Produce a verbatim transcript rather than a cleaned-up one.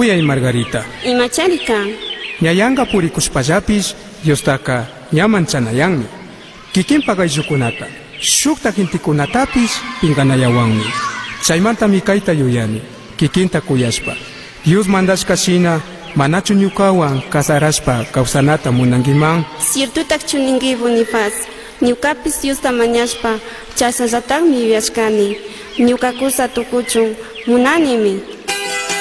Uyay Margarita. Imachari kan? Ñayanga purikushpallapish Diostaka ñaman chanayanmi. Kikinpa ayllukunata shukta gentikunatapish pinkanayawanmi. Chaymanta mikayta yuyani kikinta kuyashpa. Dios mandashka shina manachu ñukawan kasarashpa kawsanata munankiman. Ciertutak chuninki Boniface. Ñukapis Diosta mañashpa chasallatami yuyashkani. Ñukakusa tukuchun munanimi.